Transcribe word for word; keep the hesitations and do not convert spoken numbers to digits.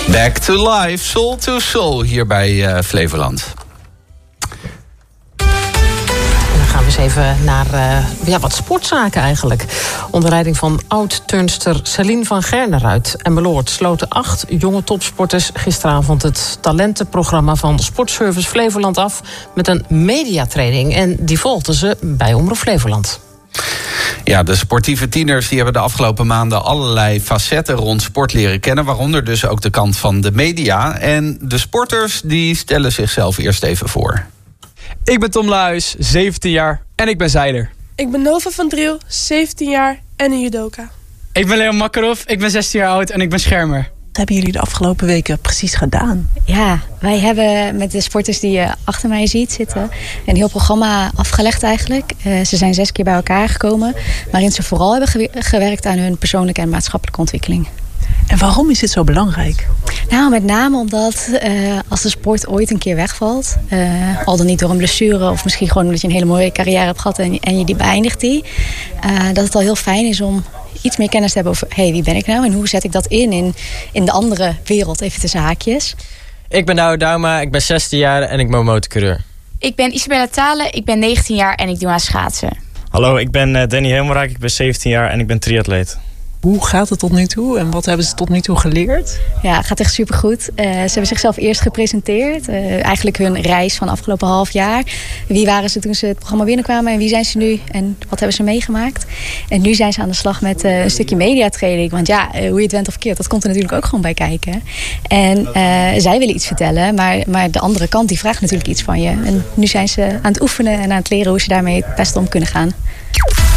Back to life, soul to soul, hier bij uh, Flevoland. Gaan we eens even naar uh, ja, wat sportzaken eigenlijk. Onder leiding van oud-turnster Celine van Gerneruit en Meloord sloten acht jonge topsporters gisteravond het talentenprogramma van Sportservice Flevoland af met een mediatraining. En die volgden ze bij Omroep Flevoland. Ja, de sportieve tieners die hebben de afgelopen maanden allerlei facetten rond sport leren kennen, waaronder dus ook de kant van de media. En de sporters die stellen zichzelf eerst even voor. Ik ben Tom Luijs, zeventien jaar en ik ben zeiler. Ik ben Nova van Driel, zeventien jaar en een judoka. Ik ben Leon Makarov, ik ben zestien jaar oud en ik ben schermer. Wat hebben jullie de afgelopen weken precies gedaan? Ja, wij hebben met de sporters die je achter mij ziet zitten een heel programma afgelegd eigenlijk. Uh, ze zijn zes keer bij elkaar gekomen, waarin ze vooral hebben gew- gewerkt aan hun persoonlijke en maatschappelijke ontwikkeling. En waarom is dit zo belangrijk? Nou, met name omdat uh, als de sport ooit een keer wegvalt, uh, al dan niet door een blessure of misschien gewoon omdat je een hele mooie carrière hebt gehad en, en je die beëindigt die, uh, dat het al heel fijn is om iets meer kennis te hebben over hey, wie ben ik nou en hoe zet ik dat in, in in de andere wereld, even tussen haakjes. Ik ben Douwe Dauma, ik ben zestien jaar en ik ben motorcoureur. Ik ben Isabella Thalen, ik ben negentien jaar en ik doe aan schaatsen. Hallo, ik ben Danny Hemelrijk, ik ben zeventien jaar en ik ben triatleet. Hoe gaat het tot nu toe en wat hebben ze tot nu toe geleerd? Ja, het gaat echt supergoed. Uh, ze hebben zichzelf eerst gepresenteerd. Uh, eigenlijk hun reis van afgelopen half jaar. Wie waren ze toen ze het programma binnenkwamen en wie zijn ze nu en wat hebben ze meegemaakt? En nu zijn ze aan de slag met uh, een stukje mediatraining. Want ja, uh, hoe je het went of keert, dat komt er natuurlijk ook gewoon bij kijken. En uh, zij willen iets vertellen, maar, maar de andere kant die vraagt natuurlijk iets van je. En nu zijn ze aan het oefenen en aan het leren hoe ze daarmee het beste om kunnen gaan.